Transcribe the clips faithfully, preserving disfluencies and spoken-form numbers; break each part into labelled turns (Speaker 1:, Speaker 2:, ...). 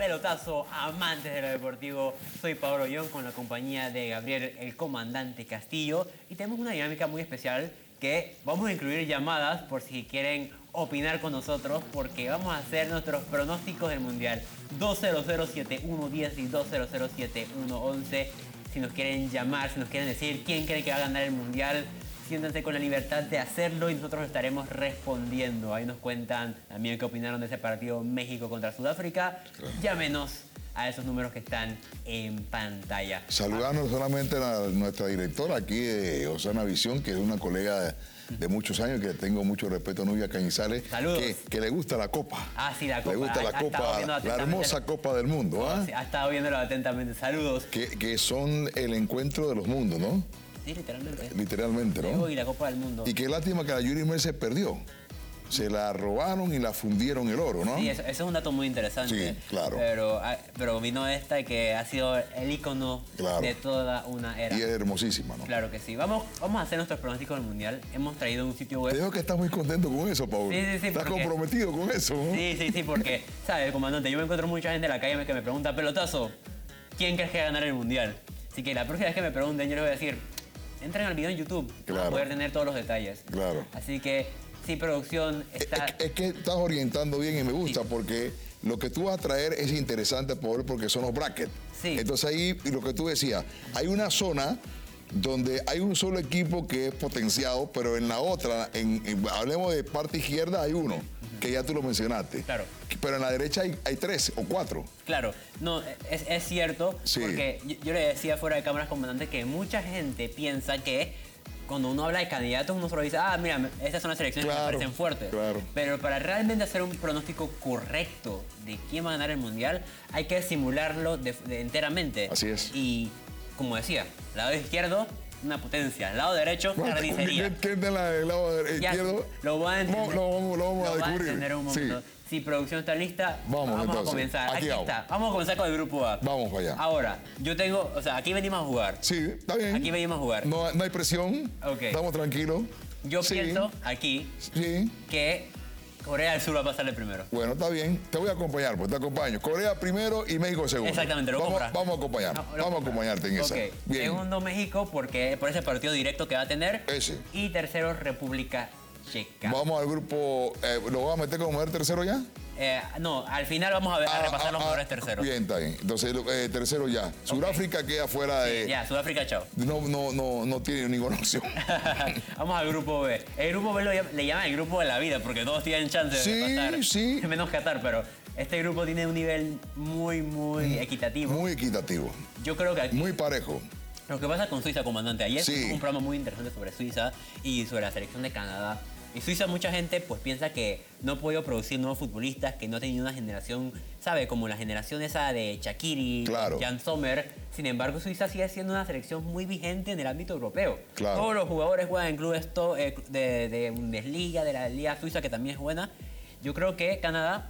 Speaker 1: pelotazo, amantes de lo deportivo. Soy Pablo Young con la compañía de Gabriel, el comandante Castillo. Y tenemos una dinámica muy especial que vamos a incluir llamadas por si quieren opinar con nosotros, porque vamos a hacer nuestros pronósticos del Mundial. dos cero cero siete uno uno cero y dos cero cero siete uno once. Si nos quieren llamar, si nos quieren decir quién cree que va a ganar el Mundial, siéntanse con la libertad de hacerlo y nosotros estaremos respondiendo. Ahí nos cuentan también qué opinaron de ese partido México contra Sudáfrica. Claro. Llámenos a esos números que están en pantalla.
Speaker 2: Saludando solamente a nuestra directora aquí de Osana Visión, que es una colega de, de muchos años, que tengo mucho respeto, Nubia Cañizales.
Speaker 1: Saludos.
Speaker 2: Que, que le gusta la copa.
Speaker 1: Ah, sí, la copa.
Speaker 2: Le gusta
Speaker 1: ha,
Speaker 2: la
Speaker 1: ha
Speaker 2: copa, la hermosa Copa del Mundo. ¿Ah?
Speaker 1: Sí, ha estado viéndolo atentamente. Saludos.
Speaker 2: Que, que son el encuentro de los mundos, ¿no?
Speaker 1: Sí, literalmente.
Speaker 2: Literalmente, ¿no?
Speaker 1: Y la Copa del Mundo.
Speaker 2: Y qué lástima que la Yuri Mer se perdió. Se la robaron y la fundieron el oro, ¿no?
Speaker 1: Sí, eso, eso es un dato muy interesante.
Speaker 2: Sí, claro.
Speaker 1: Pero, pero vino esta que ha sido el ícono claro. de toda una era.
Speaker 2: Y es hermosísima, ¿no?
Speaker 1: Claro que sí. Vamos, vamos a hacer nuestros pronósticos del Mundial. Hemos traído un sitio web.
Speaker 2: Te digo que estás muy contento con eso, Paul.
Speaker 1: Sí, sí, sí.
Speaker 2: Estás
Speaker 1: porque...
Speaker 2: comprometido con eso, ¿no?
Speaker 1: Sí, sí, sí, porque, ¿sabes, comandante? Yo me encuentro mucha gente en la calle que me pregunta, pelotazo, ¿quién crees que va a ganar el Mundial? Así que la próxima vez que me pregunten, yo les voy a decir, entren al video en YouTube
Speaker 2: claro.
Speaker 1: para poder tener todos los detalles.
Speaker 2: Claro.
Speaker 1: Así que, sí, producción está...
Speaker 2: Es, es que estás orientando bien y me gusta sí. porque lo que tú vas a traer es interesante, Paul, porque son los brackets.
Speaker 1: Sí.
Speaker 2: Entonces ahí, lo que tú decías, hay una zona donde hay un solo equipo que es potenciado, pero en la otra, en, en, hablemos de parte izquierda, hay uno, uh-huh. que ya tú lo mencionaste.
Speaker 1: Claro.
Speaker 2: Pero en la derecha hay, hay tres o cuatro.
Speaker 1: Claro, no, es, es cierto,
Speaker 2: sí.
Speaker 1: porque yo, yo le decía fuera de cámaras, comandante, que mucha gente piensa que cuando uno habla de candidatos, uno solo dice, ah, mira, estas son las selecciones claro, que me parecen fuertes.
Speaker 2: Claro.
Speaker 1: Pero para realmente hacer un pronóstico correcto de quién va a ganar el Mundial, hay que simularlo de, de enteramente.
Speaker 2: Así es.
Speaker 1: Y, como decía, lado izquierdo, una potencia. Lado derecho, una carnicería.
Speaker 2: ¿Quién es el lado izquierdo?
Speaker 1: Lo van a entender.
Speaker 2: Lo, lo, lo vamos a
Speaker 1: lo
Speaker 2: descubrir.
Speaker 1: Va a entender un momento. Sí. Si producción está lista,
Speaker 2: vamos,
Speaker 1: vamos
Speaker 2: entonces,
Speaker 1: a comenzar. Aquí, aquí
Speaker 2: vamos.
Speaker 1: está. Vamos a comenzar con el grupo A.
Speaker 2: Vamos para allá.
Speaker 1: Ahora, yo tengo, o sea, aquí venimos a jugar.
Speaker 2: Sí, está bien.
Speaker 1: Aquí venimos a jugar.
Speaker 2: No, no hay presión.
Speaker 1: Ok.
Speaker 2: Estamos tranquilos.
Speaker 1: Yo
Speaker 2: sí.
Speaker 1: pienso aquí
Speaker 2: sí.
Speaker 1: que Corea del Sur va a pasarle primero.
Speaker 2: Bueno, está bien. Te voy a acompañar, pues te acompaño. Corea primero y México segundo.
Speaker 1: Exactamente, lo
Speaker 2: vamos,
Speaker 1: compras.
Speaker 2: Vamos a acompañar. No, vamos compras. a acompañarte en esa.
Speaker 1: Okay. Bien. Segundo, México, porque por ese partido directo que va a tener.
Speaker 2: Ese.
Speaker 1: Y tercero, República Checa.
Speaker 2: Vamos al grupo. Eh, ¿Lo vamos a meter como mujer tercero ya?
Speaker 1: Eh, no, al final vamos a, ver, a ah, repasar ah, los mejores terceros.
Speaker 2: Bien, está bien. Entonces, eh, tercero ya. Okay. Sudáfrica queda fuera de...
Speaker 1: Sí, ya, Sudáfrica, chao.
Speaker 2: No, no, no, no tiene ninguna opción.
Speaker 1: Vamos al grupo B. El grupo B lo llama, le llaman el grupo de la vida porque todos tienen chance
Speaker 2: sí,
Speaker 1: de pasar.
Speaker 2: Sí, sí.
Speaker 1: Menos Qatar, pero este grupo tiene un nivel muy, muy equitativo.
Speaker 2: Muy equitativo.
Speaker 1: Yo creo que aquí...
Speaker 2: Muy parejo.
Speaker 1: Lo que pasa con Suiza, comandante. Ayer
Speaker 2: sí.
Speaker 1: un programa muy interesante sobre Suiza y sobre la selección de Canadá. Y Suiza, mucha gente pues piensa que no ha podido producir nuevos futbolistas, que no ha tenido una generación, ¿sabe? Como la generación esa de Shaqiri,
Speaker 2: claro.
Speaker 1: Jan Sommer. Sin embargo, Suiza sigue siendo una selección muy vigente en el ámbito europeo.
Speaker 2: Claro.
Speaker 1: Todos los jugadores juegan en clubes to, eh, de, de Bundesliga, de la Liga Suiza, que también es buena. Yo creo que Canadá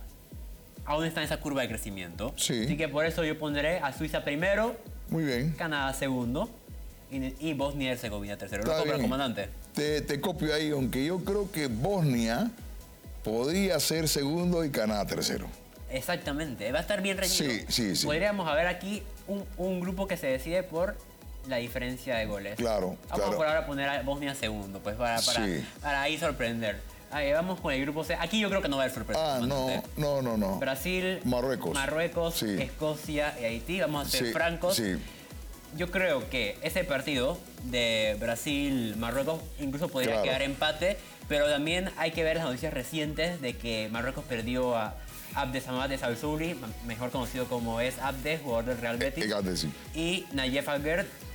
Speaker 1: aún está en esa curva de crecimiento.
Speaker 2: Sí.
Speaker 1: Así que por eso yo pondré a Suiza primero.
Speaker 2: Muy bien.
Speaker 1: Canadá segundo. Y, y Bosnia y Herzegovina tercero. ¿Lo compra, comandante?
Speaker 2: Te, te copio ahí, aunque yo creo que Bosnia podría ser segundo y Canadá tercero.
Speaker 1: Exactamente, va a estar bien reñido.
Speaker 2: Sí, sí, sí.
Speaker 1: Podríamos haber aquí un, un grupo que se decide por la diferencia de goles.
Speaker 2: Claro,
Speaker 1: Vamos
Speaker 2: claro.
Speaker 1: por ahora a poner a Bosnia segundo, pues para, para,
Speaker 2: sí.
Speaker 1: para ahí sorprender. Ahí, vamos con el grupo C. Aquí yo creo que no va a haber sorpresa.
Speaker 2: Ah, no, no, no, no.
Speaker 1: Brasil,
Speaker 2: Marruecos,
Speaker 1: Marruecos
Speaker 2: sí.
Speaker 1: Escocia y Haití. Vamos a ser
Speaker 2: sí,
Speaker 1: francos.
Speaker 2: Sí.
Speaker 1: Yo creo que ese partido de Brasil-Marruecos incluso podría
Speaker 2: claro.
Speaker 1: quedar empate, pero también hay que ver las noticias recientes de que Marruecos perdió a Abdes Hamad Salsouli, mejor conocido como es Abdes, jugador del Real Betis,
Speaker 2: eh, eh, sí.
Speaker 1: y Nayef Aguerd,